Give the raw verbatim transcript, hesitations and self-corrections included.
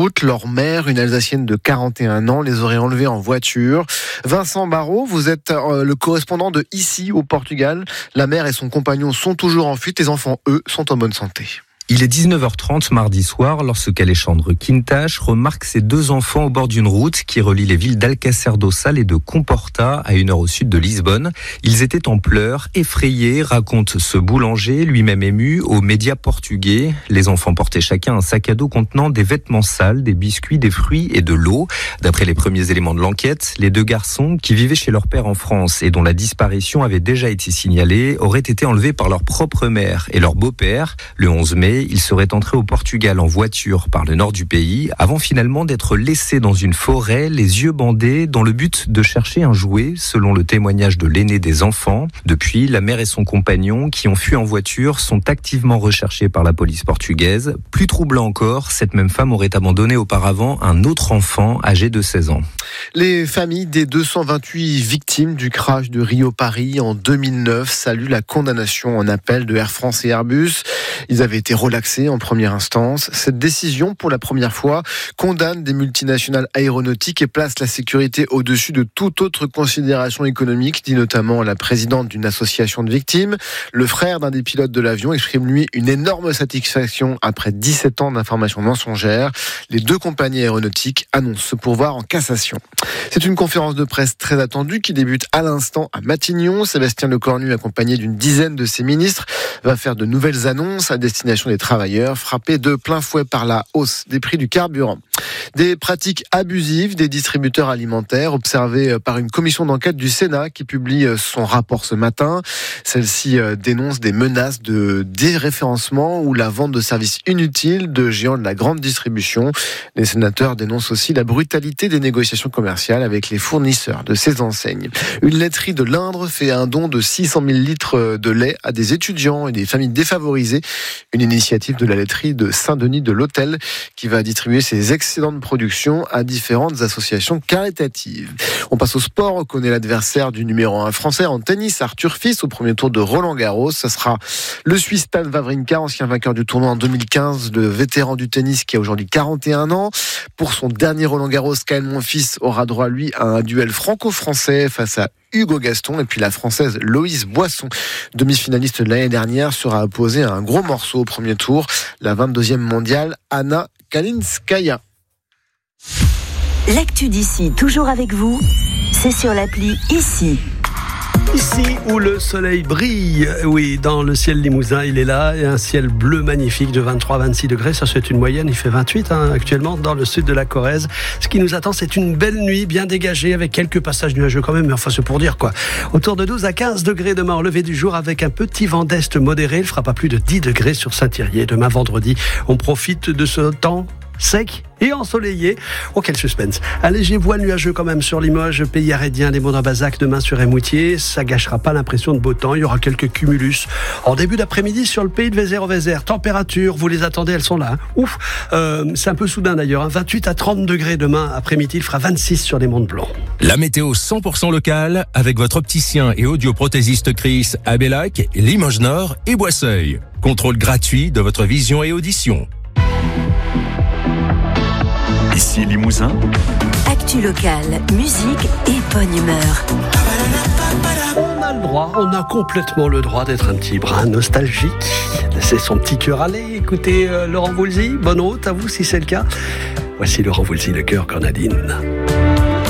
route. Leur mère, une Alsacienne de quarante et un ans, les aurait enlevés en voiture. Vincent Barraud, vous êtes euh, le correspondant de Ici au Portugal. La mère et son compagnon sont toujours en fuite. Les enfants, eux, sont en bonne santé. Il est dix-neuf heures trente mardi soir lorsque Alexandre Quintas remarque ses deux enfants au bord d'une route qui relie les villes d'Alcácer do Sal et de Comporta à une heure au sud de Lisbonne. Ils étaient en pleurs, effrayés, raconte ce boulanger, lui-même ému, aux médias portugais. Les enfants portaient chacun un sac à dos contenant des vêtements sales, des biscuits, des fruits et de l'eau. D'après les premiers éléments de l'enquête, les deux garçons qui vivaient chez leur père en France et dont la disparition avait déjà été signalée auraient été enlevés par leur propre mère et leur beau-père. Le onze mai, ils seraient entrés au Portugal en voiture par le nord du pays, avant finalement d'être laissés dans une forêt, les yeux bandés, dans le but de chercher un jouet, selon le témoignage de l'aîné des enfants. Depuis, la mère et son compagnon, qui ont fui en voiture, sont activement recherchés par la police portugaise. Plus troublant encore, cette même femme aurait abandonné auparavant un autre enfant âgé de seize ans. Les familles des deux cent vingt-huit victimes du crash de Rio-Paris en deux mille neuf saluent la condamnation en appel de Air France et Airbus. Ils avaient été relaxés en première instance. Cette décision, pour la première fois, condamne des multinationales aéronautiques et place la sécurité au-dessus de toute autre considération économique, dit notamment la présidente d'une association de victimes. Le frère d'un des pilotes de l'avion exprime, lui, une énorme satisfaction après dix-sept ans d'informations mensongères. Les deux compagnies aéronautiques annoncent se pourvoir en cassation. C'est une conférence de presse très attendue qui débute à l'instant à Matignon. Sébastien Lecornu, accompagné d'une dizaine de ses ministres, va faire de nouvelles annonces à destination des travailleurs frappés de plein fouet par la hausse des prix du carburant. Des pratiques abusives des distributeurs alimentaires observées par une commission d'enquête du Sénat qui publie son rapport ce matin. Celle-ci dénonce des menaces de déréférencement ou la vente de services inutiles de géants de la grande distribution. Les sénateurs dénoncent aussi la brutalité des négociations commerciales avec les fournisseurs de ces enseignes. Une laiterie de l'Indre fait un don de six cent mille litres de lait à des étudiants et des familles défavorisées. Une initiative de la laiterie de Saint-Denis de l'Hôtel qui va distribuer ses excédents de production à différentes associations caritatives. On passe au sport. On connaît l'adversaire du numéro un français en tennis, Arthur Fils, au premier tour de Roland-Garros. Ce sera le Suisse Stan Wawrinka, ancien vainqueur du tournoi en deux mille quinze, le vétéran du tennis qui a aujourd'hui quarante et un ans. Pour son dernier Roland-Garros, Kyle Monfils aura droit, lui, à un duel franco-français face à Hugo Gaston. Et puis la française Loïse Boisson, demi-finaliste de l'année dernière, sera opposée à un gros morceau au premier tour, la vingt-deuxième mondiale, Anna Kalinskaya. L'actu d'ici, toujours avec vous, c'est sur l'appli Ici. Ici où le soleil brille, oui, dans le ciel limousin, il est là, et un ciel bleu magnifique de vingt-trois à vingt-six degrés, ça c'est une moyenne, il fait vingt-huit hein, actuellement dans le sud de la Corrèze. Ce qui nous attend, c'est une belle nuit bien dégagée avec quelques passages nuageux quand même, mais enfin c'est pour dire quoi. Autour de douze à quinze degrés demain au lever du jour avec un petit vent d'est modéré, il fera pas plus de dix degrés sur Saint-Thirier. Demain vendredi, on profite de ce temps sec et ensoleillé. Oh, quel suspense. Un léger voile nuageux quand même sur Limoges, Pays Arédien, les Monts-d'Abazac, demain sur Émoutier. Ça gâchera pas l'impression de beau temps. Il y aura quelques cumulus en début d'après-midi sur le pays de Vézère-au-Vézère. Température, vous les attendez, elles sont là. Hein. Ouf, euh, c'est un peu soudain d'ailleurs. Hein. vingt-huit à trente degrés demain après-midi. Il fera vingt-six sur les Monts de Blanc. La météo cent pour cent locale avec votre opticien et audioprothésiste Chris à Bellac, Limoges Nord et Boisseuil. Contrôle gratuit de votre vision et audition. Ici Limousin. Actu locale, musique et bonne humeur. On a le droit, on a complètement le droit d'être un petit brin nostalgique. Laissez son petit cœur aller. Écoutez euh, Laurent Voulzy, bonne route à vous si c'est le cas. Voici Laurent Voulzy, le cœur grenadine.